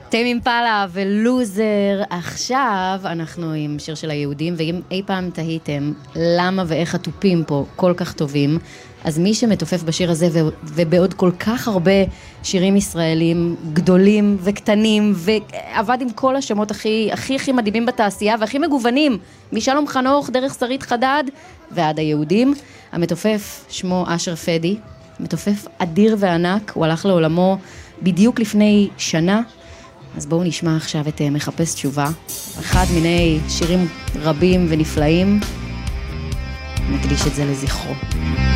טיימ אימפלה ולוזר. עכשיו אנחנו עם שיר של היהודים, ואם אי פעם תהיתם למה ואיך הטופים פה כל כך טובים, אז מי שמתופף בשיר הזה ובעוד כל כך הרבה שירים ישראלים גדולים וקטנים, ועבד עם כל השמות הכי מדהימים בתעשייה והכי מגוונים, משלום חנוך דרך שרית חדד ועד היהודים, המתופף שמו אשר פדי, מתופף אדיר וענק, הוא הלך לעולמו בדיוק לפני שנה. אז בואו נשמע עכשיו את מחפש תשובה, אחד מיני שירים רבים ונפלאים, נקדיש את זה לזכרו.